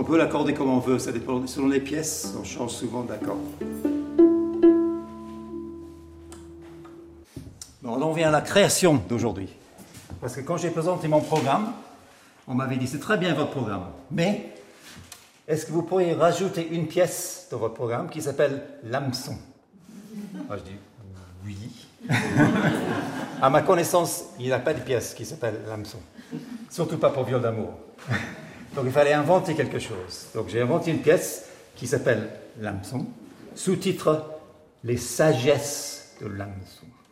peut l'accorder comme on veut, ça dépend, selon les pièces, on change souvent d'accord. Bon, on vient à la création d'aujourd'hui. Parce que quand j'ai présenté mon programme, on m'avait dit, c'est très bien votre programme, mais est-ce que vous pourriez rajouter une pièce dans votre programme qui s'appelle l'hameçon? Moi, je dis, oui. À ma connaissance, il n'y a pas de pièce qui s'appelle l'hameçon. Surtout pas pour viol d'amour. Donc il fallait inventer quelque chose. Donc j'ai inventé une pièce qui s'appelle l'hameçon, sous-titre Les sagesses de l'hameçon.